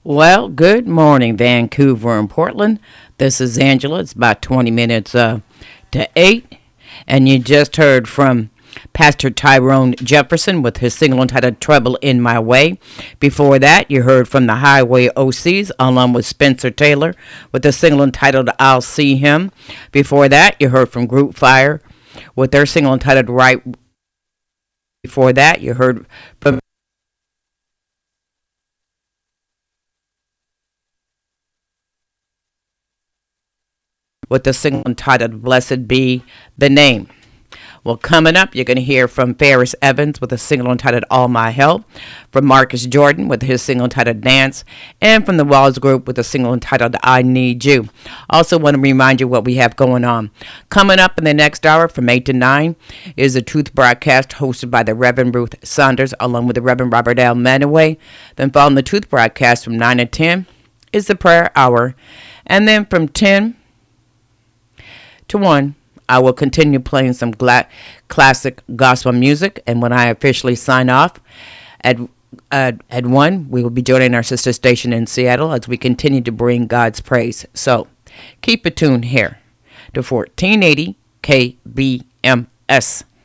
Well, good morning, Vancouver and Portland. This is Angela. It's about 20 minutes to 8. And you just heard from Pastor Tyrone Jefferson with his single entitled Trouble in My Way. Before that, you heard from the Highway OCs along with Spencer Taylor with the single entitled I'll See Him. Before that, you heard from Group Fire with their single entitled Right. Before that, you heard from with the single entitled Blessed Be the Name. Well, coming up, you're going to hear from Ferris Evans with a single entitled All My Help, from Marcus Jordan with his single entitled Dance, and from the Walls Group with a single entitled I Need You. Also want to remind you what we have going on. Coming up in the next hour from 8 to 9 is a Truth broadcast hosted by the Reverend Ruth Saunders along with the Reverend Robert L. Manaway. Then following the Truth broadcast from 9 to 10 is the Prayer Hour. And then from 10 to 1, I will continue playing some classic gospel music. And when I officially sign off at 1, we will be joining our sister station in Seattle as we continue to bring God's praise. So keep it tuned here to 1480 KBMS.